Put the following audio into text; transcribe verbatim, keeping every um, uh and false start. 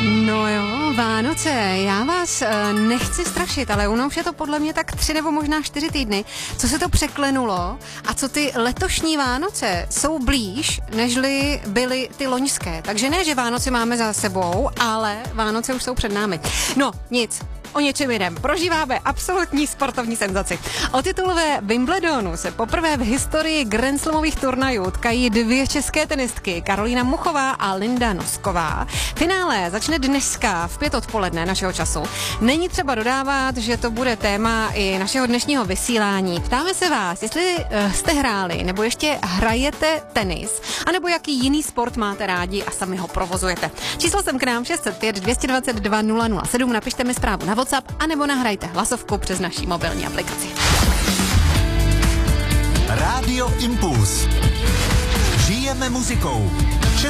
No jo, Vánoce, já vás e, nechci strašit, ale ono už je to podle mě tak tři nebo možná čtyři týdny, co se to překlenulo a co ty letošní Vánoce jsou blíž, nežli byly ty loňské. Takže ne, že Vánoce máme za sebou, ale Vánoce už jsou před námi. No, nic. O něčem jiném. Prožíváme absolutní sportovní senzaci. O titulové Wimbledonu se poprvé v historii Grand Slamových turnajů tkají dvě české tenistky, Karolína Muchová a Linda Nosková. Finále začne dneska v pět odpoledne našeho času. Není třeba dodávat, že to bude téma i našeho dnešního vysílání. Ptáme se vás, jestli uh, jste hráli nebo ještě hrajete tenis, anebo jaký jiný sport máte rádi a sami ho provozujete. Číslo sem k nám šest set pět dvě dva dva nula nula sedm, napište mi zprávu na WhatsApp, anebo nahrajte hlasovku přes naší mobilní aplikaci. Rádio Impuls. Žijeme muzikou.